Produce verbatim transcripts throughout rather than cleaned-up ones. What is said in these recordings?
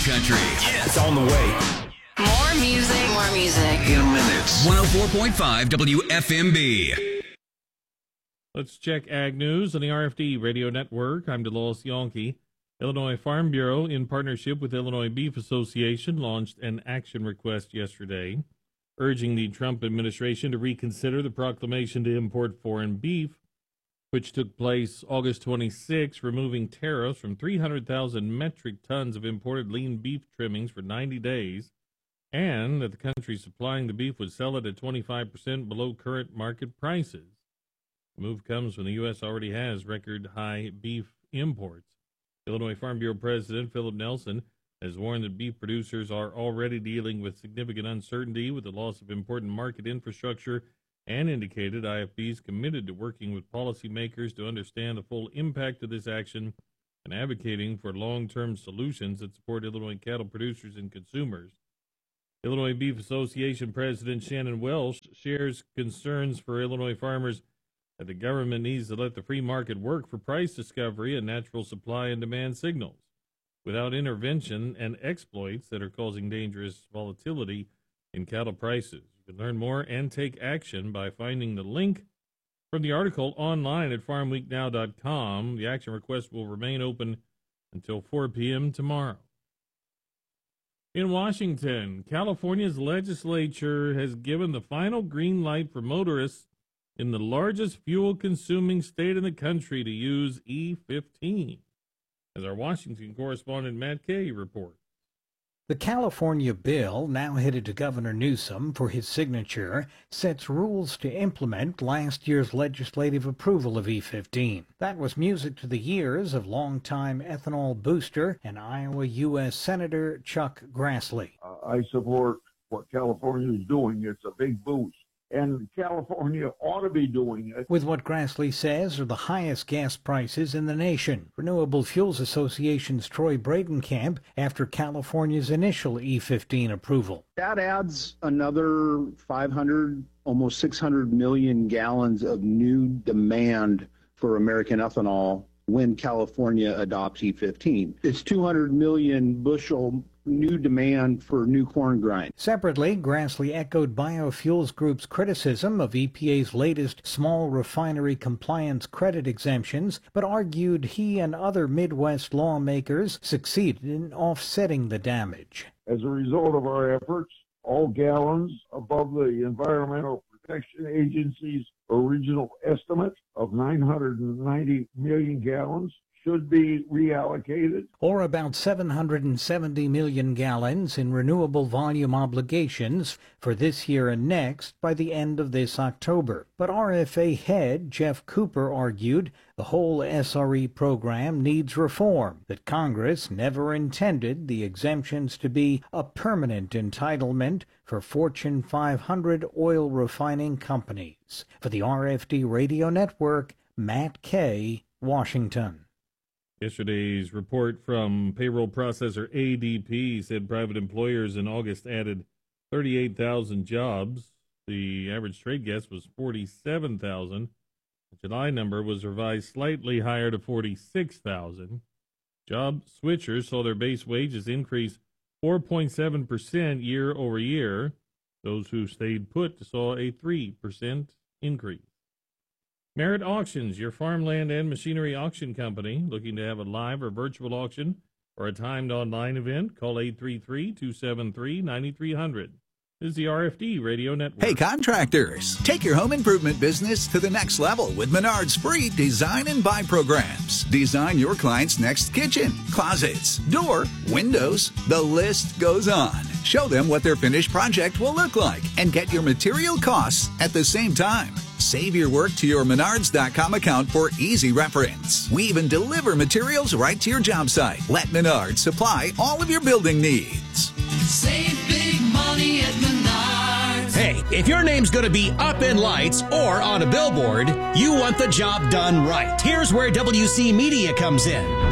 country. Yeah, it's on the way. More music, more music. In minutes. one oh four point five W F M B. Let's check Ag News on the R F D Radio Network. I'm DeLois Yonke. Illinois Farm Bureau, in partnership with Illinois Beef Association, launched an action request yesterday, urging the Trump administration to reconsider the proclamation to import foreign beef, which took place August twenty-sixth, removing tariffs from three hundred thousand metric tons of imported lean beef trimmings for ninety days, and that the country supplying the beef would sell it at twenty-five percent below current market prices. The move comes when the U S already has record high beef imports. Illinois Farm Bureau President Philip Nelson has warned that beef producers are already dealing with significant uncertainty with the loss of important market infrastructure, and indicated I F B is committed to working with policymakers to understand the full impact of this action and advocating for long-term solutions that support Illinois cattle producers and consumers. Illinois Beef Association President Shannon Welsh shares concerns for Illinois farmers that the government needs to let the free market work for price discovery and natural supply and demand signals, without intervention and exploits that are causing dangerous volatility in cattle prices. You can learn more and take action by finding the link from the article online at farm week now dot com. The action request will remain open until four p.m. tomorrow. In Washington, California's legislature has given the final green light for motorists in the largest fuel-consuming state in the country to use E fifteen, as our Washington correspondent Matt Kay reports. The California bill, now headed to Governor Newsom for his signature, sets rules to implement last year's legislative approval of E fifteen. That was music to the ears of longtime ethanol booster and Iowa U S Senator Chuck Grassley. Uh, I support what California is doing. It's a big boost, and California ought to be doing it. With what Grassley says are the highest gas prices in the nation. Renewable Fuels Association's Troy Bradenkamp after California's initial E fifteen approval. That adds another five hundred, almost six hundred million gallons of new demand for American ethanol when California adopts E fifteen. It's two hundred million bushel new demand for new corn grind. Separately, Grassley echoed Biofuels Group's criticism of E P A's latest small refinery compliance credit exemptions, but argued he and other Midwest lawmakers succeeded in offsetting the damage. As a result of our efforts, all gallons above the Environmental Protection Agency's original estimate of nine hundred ninety million gallons should be reallocated. Or about seven hundred seventy million gallons in renewable volume obligations for this year and next by the end of this October. But R F A head Jeff Cooper argued the whole S R E program needs reform, that Congress never intended the exemptions to be a permanent entitlement for Fortune five hundred oil refining companies. For the R F D Radio Network, Matt Kay, Washington. Yesterday's report from payroll processor A D P said private employers in August added thirty-eight thousand jobs. The average trade guess was forty-seven thousand. The July number was revised slightly higher to forty-six thousand. Job switchers saw their base wages increase four point seven percent year over year. Those who stayed put saw a three percent increase. Merit Auctions, your farmland and machinery auction company. Looking to have a live or virtual auction or a timed online event? Call eight three three, two seven three, nine three zero zero. This is the R F D Radio Network. Hey, contractors, take your home improvement business to the next level with Menard's free design and buy programs. Design your client's next kitchen, closets, door, windows. The list goes on. Show them what their finished project will look like and get your material costs at the same time. Save your work to your Menards dot com account for easy reference. We even deliver materials right to your job site. Let Menards supply all of your building needs. Save big money at Menards. Hey, if your name's going to be up in lights or on a billboard, you want the job done right. Here's where W C Media comes in.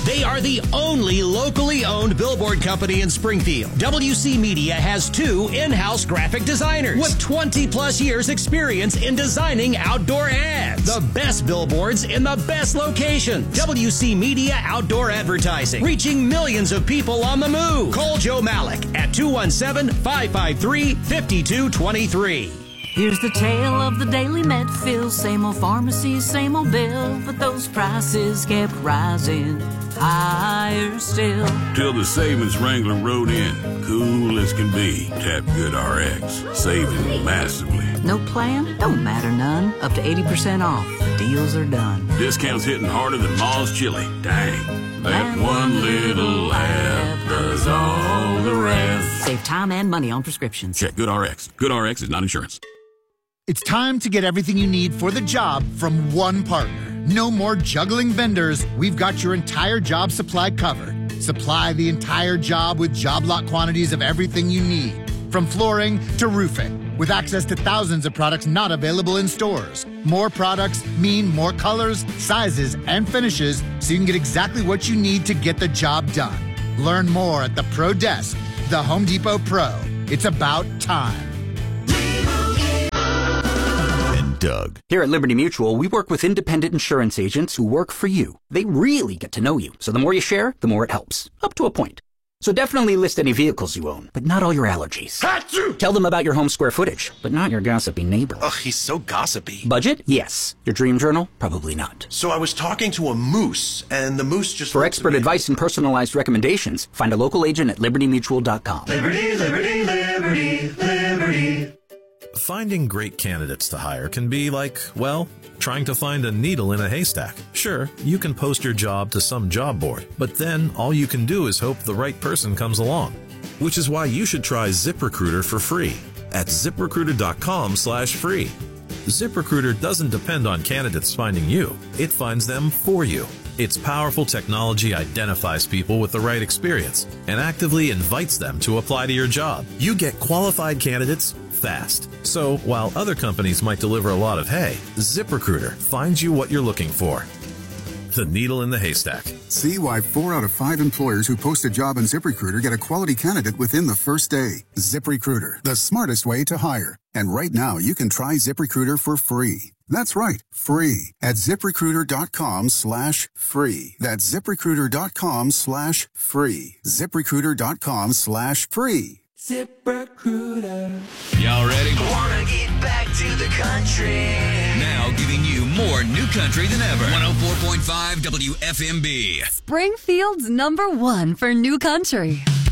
They are the only locally owned billboard company in Springfield. W C Media has two in-house graphic designers with twenty plus years experience in designing outdoor ads. The best billboards in the best locations. W C Media Outdoor Advertising, reaching millions of people on the move. Call Joe Malik at two one seven, five five three, five two two three. Here's the tale of the daily Medfield. Same old pharmacy, same old bill, but those prices kept rising higher still. Till the savings Wrangler rode in, cool as can be. Tap Good R X, saving massively. No plan? Don't matter none. Up to eighty percent off. The deals are done. Discounts hitting harder than Ma's chili. Dang. That one little app does all the rest. Save time and money on prescriptions. Check Good R X. Good R X is not insurance. It's time to get everything you need for the job from one partner. No more juggling vendors. We've got your entire job supply covered. Supply the entire job with job lot quantities of everything you need, from flooring to roofing, with access to thousands of products not available in stores. More products mean more colors, sizes, and finishes, so you can get exactly what you need to get the job done. Learn more at the Pro Desk, the Home Depot Pro. It's about time. Doug. Here at Liberty Mutual, we work with independent insurance agents who work for you. They really get to know you, so the more you share, the more it helps, up to a point. So definitely list any vehicles you own, but not all your allergies. Achoo! Tell them about your home square footage, but not your gossipy neighbor. Ugh, he's so gossipy. Budget? Yes. Your dream journal? Probably not. So I was talking to a moose, and the moose just... For expert advice and personalized recommendations, find a local agent at liberty mutual dot com. Liberty, liberty, liberty, liberty. Finding great candidates to hire can be like, well, trying to find a needle in a haystack. Sure, you can post your job to some job board, but then all you can do is hope the right person comes along. Which is why you should try ZipRecruiter for free at zip recruiter dot com slash free. ZipRecruiter doesn't depend on candidates finding you. It finds them for you. Its powerful technology identifies people with the right experience and actively invites them to apply to your job. You get qualified candidates fast. So while other companies might deliver a lot of hay, ZipRecruiter finds you what you're looking for. The needle in the haystack. See why four out of five employers who post a job on ZipRecruiter get a quality candidate within the first day. ZipRecruiter, the smartest way to hire. And right now, you can try ZipRecruiter for free. That's right, free at zip recruiter dot com slash free. That's zip recruiter dot com slash free. zip recruiter dot com slash free. ZipRecruiter. Y'all ready? Wanna get back to the country. Now giving you more new country than ever. one oh four point five W F M B. Springfield's number one for new country.